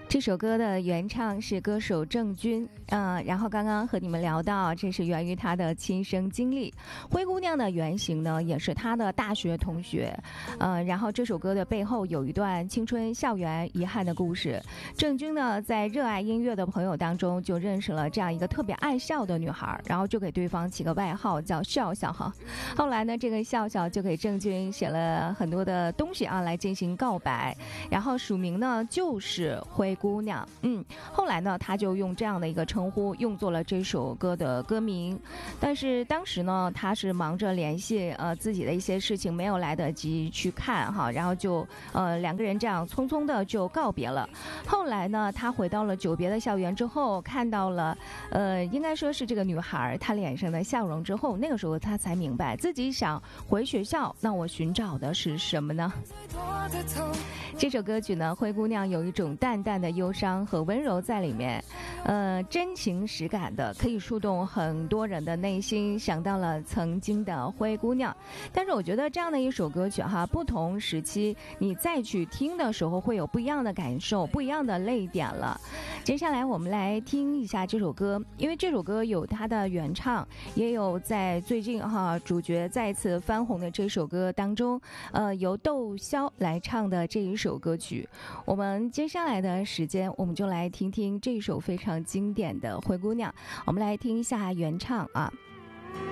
这首歌的原唱是歌手郑钧，然后刚刚和你们聊到，这是源于他的亲身经历。灰姑娘的原型呢，也是他的大学同学，然后这首歌的背后有一段青春校园遗憾的故事。郑钧呢，在热爱音乐的朋友当中就认识了这样一个特别爱笑的女孩，然后就给对方起个外号叫笑笑哈。后来呢，这个笑笑就给郑钧写了很多的东西来进行告白，然后署名呢就是灰姑娘。后来呢，他就用这样的一个称呼用作了这首歌的歌名。但是当时呢，他是忙着联系自己的一些事情，没有来得及去看哈，然后就两个人这样匆匆的就告别了。后来呢，他回到了久别的校园之后，看到了应该说是这个女孩她脸上的笑容之后，那个时候他才明白自己想回学校，那我寻找的是什么呢？这首歌曲呢，灰姑娘有一种淡淡的忧伤和温柔在里面，真情实感的，可以触动很多人的内心，想到了曾经的灰姑娘。但是我觉得这样的一首歌曲哈，不同时期你再去听的时候会有不一样的感受，不一样的泪点了。接下来我们来听一下这首歌，因为这首歌有它的原唱，也有在最近主角再次翻红的这首歌当中，由窦骁来唱的这一首歌曲。我们接下来的时间，我们就来听听这首非常经典的《灰姑娘》，我们来听一下原唱啊。